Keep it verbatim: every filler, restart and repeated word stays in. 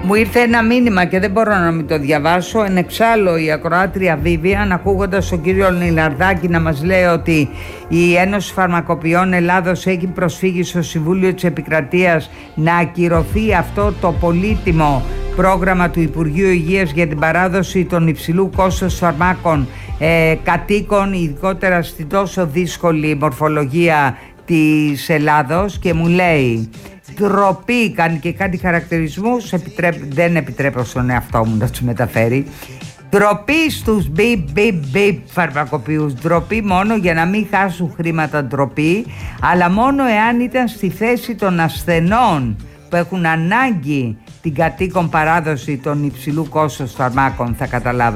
Μου ήρθε ένα μήνυμα και δεν μπορώ να μην το διαβάσω. Εν εξάλλου η ακροάτρια Βίβιαν, ακούγοντας τον κύριο Λιναρδάκη να μας λέει ότι η Ένωση Φαρμακοποιών Ελλάδος έχει προσφύγει στο Συμβούλιο της Επικρατείας να ακυρωθεί αυτό το πολύτιμο πρόγραμμα του Υπουργείου Υγείας για την παράδοση των υψηλού κόστος φαρμάκων ε, κατοίκων, ειδικότερα στην τόσο δύσκολη μορφολογία της Ελλάδος, και μου λέει ντροπή, κάνει και κάτι χαρακτηρισμούς, επιτρέπ, δεν επιτρέπω στον εαυτό μου να τους μεταφέρει. Ντροπή στους μπιπ μπιπ μπιπ φαρμακοποιούς, ντροπή μόνο για να μην χάσουν χρήματα, ντροπή, αλλά μόνο εάν ήταν στη θέση των ασθενών που έχουν ανάγκη την κατοίκον παράδοση των υψηλού κόστος φαρμάκων, θα καταλάβει.